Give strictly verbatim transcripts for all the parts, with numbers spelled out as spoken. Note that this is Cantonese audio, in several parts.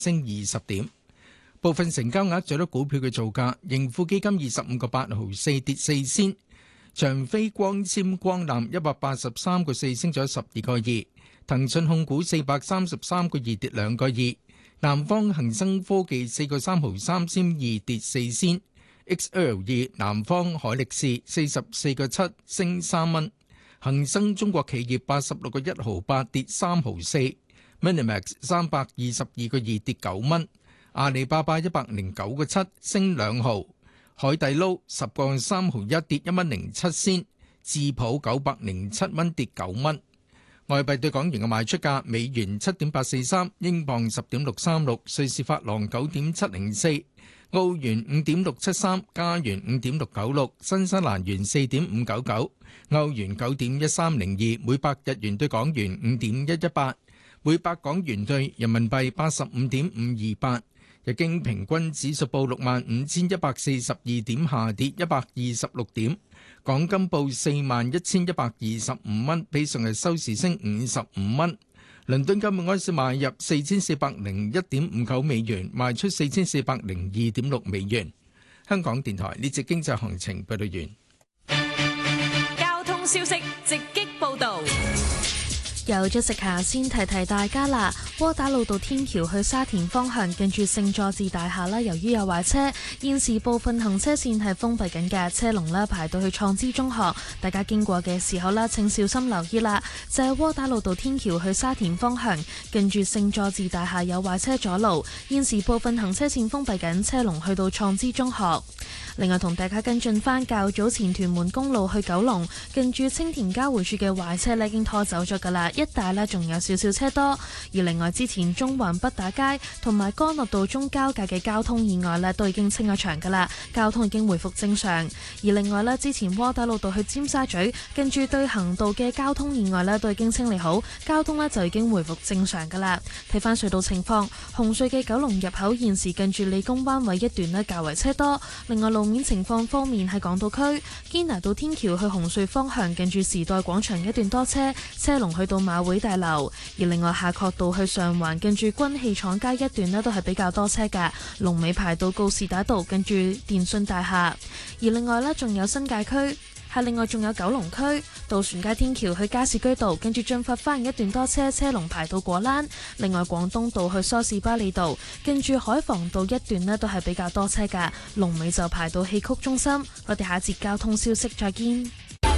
升二十點。部分成交額最多股票嘅造價：盈富基金二十五個八毫四跌四仙，長飛光纖光纜一百八十三個四升咗十二個二，騰訊控股四百三十三個二跌兩個二，南方恒生科技四個三毫三仙二跌四仙 ，X L 二南方海力士四十四個七升三蚊，恒生中國企業八十六個一毫八跌三毫四 ，Minimax 三百二十二個二跌九蚊。阿里巴巴一百零九個七升兩毫，海底撈十個三毫一跌一蚊零七仙，智普九百零七蚊跌九蚊。外幣對港元嘅賣出價：美元七點八四三，英鎊十點六三六，瑞士法郎九點七零四，澳元五點六七三，加元五點六九六，新西蘭元四點五九九，歐元九點一三零二，每百日元對港元五點一一八，每百港元對人民幣八十五點五二八。日經平均指數報六萬五千一百四十二點，下跌一百二十六點。港金報四萬一千一百二十五蚊，比上日收市升五十五蚊。倫敦金每安士買入四千四百零一點五九美元，賣出四千四百零二點六美元。香港電台呢節經濟行情報道完。 交通消息直擊報導。 有咗食下先提提大家啦，窩打老道天橋去沙田方向近住聖佐治大廈啦，由於有壞車，現時部分行車線係封閉緊嘅，車龍啦排到去創知中學，大家經過嘅時候啦，請小心留意啦。就係窩打老道天橋去沙田方向近住聖佐治大廈有壞車阻路，現時部分行車線封閉緊，車龍去到創知中學。另外同大家跟進翻較早前屯門公路去九龍近住青田交匯處嘅壞車咧已經拖走咗噶啦，一帶咧仲有少少車多。而另外之前中環畢打街同埋干諾道中交界嘅交通意外咧都已經清咗場噶啦，交通已經回復正常。而另外咧之前窩打老道去尖沙咀近住對行道嘅交通意外咧都已經清理好，交通咧就已經回復正常噶啦。睇翻隧道情況，紅隧嘅九龍入口現時近住理工灣位一段咧較為車多。另外路面情況方面，喺港島區堅拿道天橋去紅隧方向近住時代廣場一段多車，車龍去到馬會大樓。而另外夏慤道去上環近住軍器廠街一段咧都係比較多車嘅，龍尾排到告士打道近住電信大廈。而另外咧仲有新界區。係另外仲有九龍區渡船街天橋去加士居道，跟住進發翻一段多車，車龍排到果欄。另外廣東道去梳士巴利道，跟住海防道一段呢都係比較多車㗎，龍尾就排到戲曲中心。我哋下一節交通消息再見。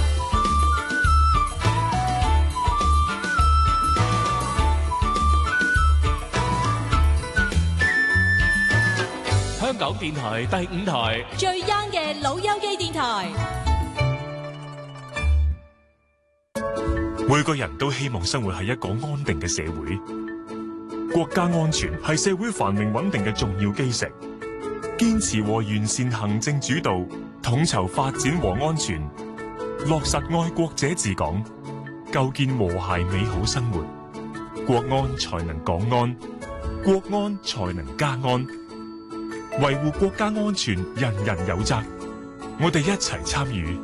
香港電台第五台最 young 嘅老友記電台。 每個人都希望生活喺一個安定嘅社會，國家安全係社會繁榮穩定嘅重要基石。堅持和完善行政主導，統籌發展和安全，落實愛國者治港，構建和諧美好生活，國安才能港安，國安才能家安。維護國家安全，人人有責，我哋一齊參與。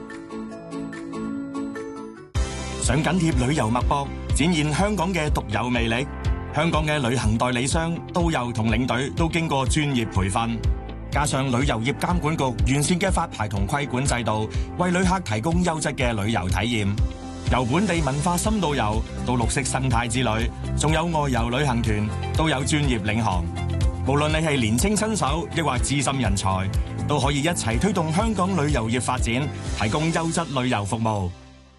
想緊貼旅遊脈搏，展現香港嘅獨有魅力。香港嘅旅行代理商、導遊同領隊都經過專業培訓，加上旅遊業監管局完善嘅發牌同規管制度，為旅客提供優質嘅旅遊體驗。由本地文化深度遊到綠色生態之旅，仲有外遊旅行團，都有專業領航。無論你係年青新手，抑或資深人才，都可以一齊推動香港旅遊業發展，提供優質旅遊服務。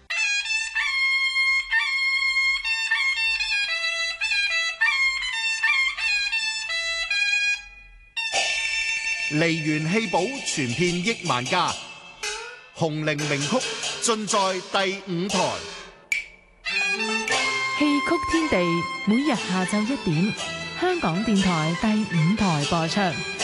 梨園戲寶傳遍億萬家，紅伶名曲盡在第五台。 戲曲天地每日下晝一點，香港電台第五台播出。